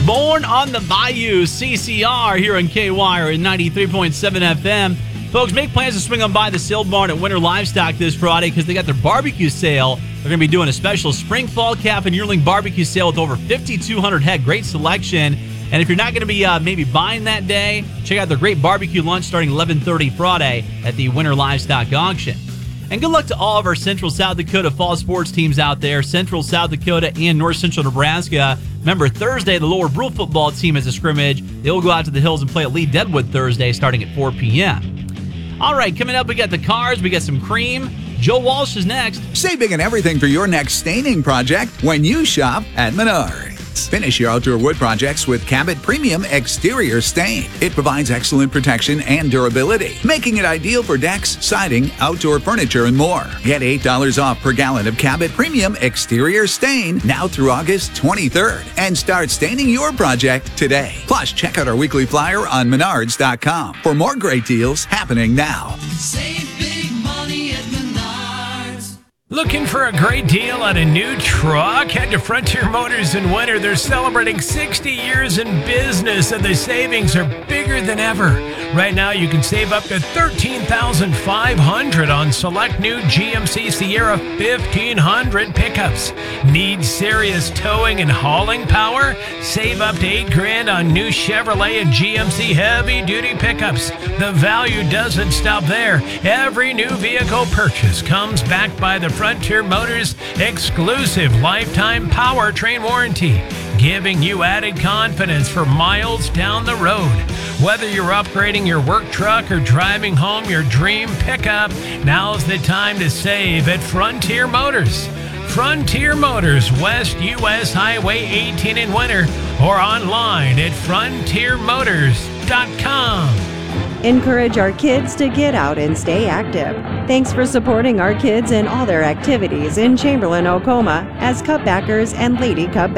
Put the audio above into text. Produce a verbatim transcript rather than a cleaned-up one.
Born on the Bayou, C C R here on K Y R at ninety-three point seven F M. Folks, make plans to swing on by the Sale Barn at Winter Livestock this Friday because they got their barbecue sale. They're going to be doing a special spring, fall, calf, and yearling barbecue sale with over fifty-two hundred head. Great selection. And if you're not going to be uh, maybe buying that day, check out their great barbecue lunch starting eleven thirty Friday at the Winter Livestock Auction. And good luck to all of our Central South Dakota fall sports teams out there, Central South Dakota and North Central Nebraska. Remember, Thursday, the Lower Brule football team has a scrimmage. They will go out to the hills and play at Lee Deadwood Thursday starting at four p.m. All right, coming up, we got the cars, we got some cream. Joe Walsh is next. Save big on everything for your next staining project when you shop at Menards. Finish your outdoor wood projects with Cabot Premium Exterior Stain. It provides excellent protection and durability, making it ideal for decks, siding, outdoor furniture, and more. Get eight dollars off per gallon of Cabot Premium Exterior Stain now through August twenty-third and start staining your project today. Plus, check out our weekly flyer on menards dot com for more great deals happening now. Save big money at Menards. Looking for a great deal on a new truck? Head to Frontier Motors in winter. They're celebrating sixty years in business, and the savings are bigger than ever. Right now, you can save up to thirteen thousand five hundred dollars on select new G M C Sierra fifteen hundred pickups. Need serious towing and hauling power? Save up to eight grand on new Chevrolet and G M C heavy-duty pickups. The value doesn't stop there. Every new vehicle purchase comes backed by the Frontier Motors exclusive lifetime powertrain warranty, giving you added confidence for miles down the road. Whether you're upgrading your work truck or driving home your dream pickup, now's the time to save at Frontier Motors. Frontier Motors, West U S Highway eighteen in winter, or online at frontier motors dot com. Encourage our kids to get out and stay active. Thanks for supporting our kids in all their activities in Chamberlain, Oklahoma as Cub backers and Lady Cub